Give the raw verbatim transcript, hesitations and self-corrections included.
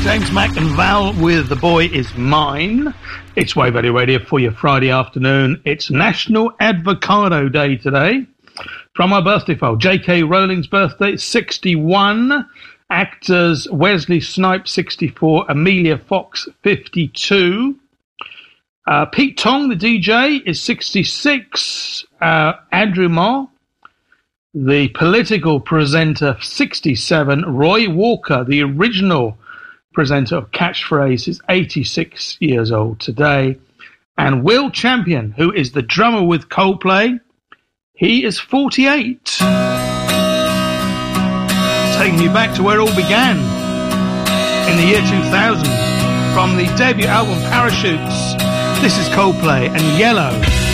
James Mack and Val with The Boy Is Mine. It's Wave Radio Radio for your Friday afternoon. It's National Avocado Day today. From our birthday file, J K Rowling's birthday, sixty-one. Actors Wesley Snipes, sixty-four. Amelia Fox, fifty-two. Uh, Pete Tong, the D J, is sixty-six. Uh, Andrew Marr, the political presenter, sixty-seven. Roy Walker, the original presenter of Catchphrase, is eighty-six years old today. And Will Champion, who is the drummer with Coldplay, he is forty-eight. Taking you back to where it all began in the year two thousand. From the debut album Parachutes, this is Coldplay and Yellow.